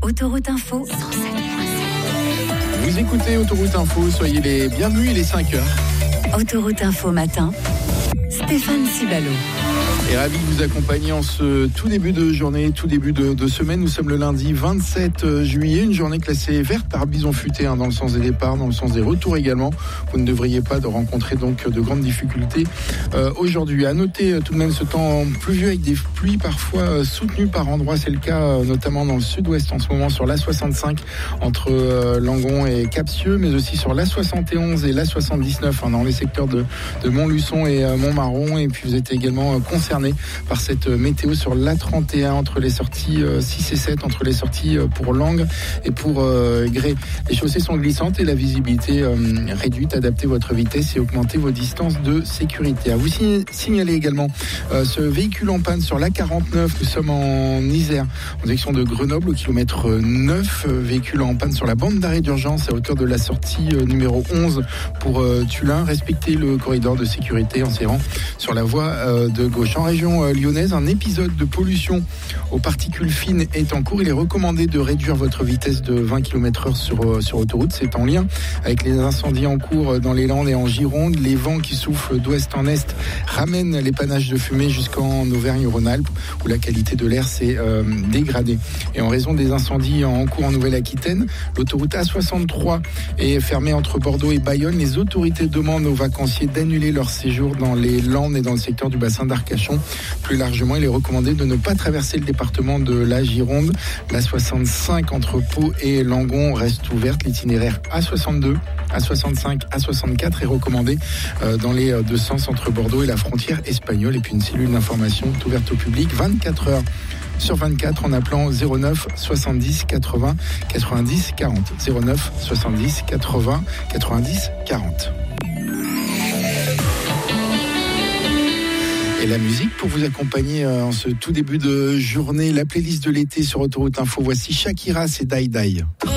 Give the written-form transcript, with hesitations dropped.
Autoroute Info 107.7. Vous écoutez Autoroute Info, soyez les bienvenus, il est 5h. Autoroute Info matin, Stéphane Cibalo. Et ravi de vous accompagner en ce tout début de journée, tout début de semaine. Nous sommes le lundi 27 juillet, une journée classée verte par bison futé, dans le sens des départs, dans le sens des retours également. Vous ne devriez pas rencontrer donc de grandes difficultés aujourd'hui. À noter tout de même ce temps pluvieux avec des pluies parfois soutenues par endroits. C'est le cas notamment dans le sud-ouest en ce moment sur l'A65 entre Langon et Capsieux, mais aussi sur l'A71 et l'A79 dans les secteurs de Montluçon et Montmarron. Et puis vous êtes également concernés par cette météo sur l'A31 entre les sorties 6 et 7, entre les sorties pour Langres et pour Grès. Les chaussées sont glissantes et la visibilité réduite. Adaptez votre vitesse et augmentez vos distances de sécurité. À vous signaler également ce véhicule en panne sur l'A49. Nous sommes en Isère, en direction de Grenoble, au kilomètre 9. Véhicule en panne sur la bande d'arrêt d'urgence à hauteur de la sortie numéro 11 pour Tullin. Respectez le corridor de sécurité en serrant sur la voie de gauche. En région lyonnaise, un épisode de pollution aux particules fines est en cours. Il est recommandé de réduire votre vitesse de 20 km/h sur autoroute. C'est en lien avec les incendies en cours dans les Landes et en Gironde. Les vents qui soufflent d'ouest en est ramènent les panaches de fumée jusqu'en Auvergne-Rhône-Alpes où la qualité de l'air s'est dégradée. Et en raison des incendies en cours en Nouvelle-Aquitaine, l'autoroute A63 est fermée entre Bordeaux et Bayonne. Les autorités demandent aux vacanciers d'annuler leur séjour dans les Landes et dans le secteur du bassin d'Arcachon. Plus largement, il est recommandé de ne pas traverser le département de la Gironde. La 65 entre Pau et Langon reste ouverte. L'itinéraire A62, A65, A64 est recommandé dans les deux sens entre Bordeaux et la frontière espagnole. Et puis une cellule d'information est ouverte au public 24 heures sur 24 en appelant 09 70 80 90 40. 09 70 80 90 40. Et la musique pour vous accompagner en ce tout début de journée, la playlist de l'été sur Autoroute Info. Voici Shakira, c'est Die Die.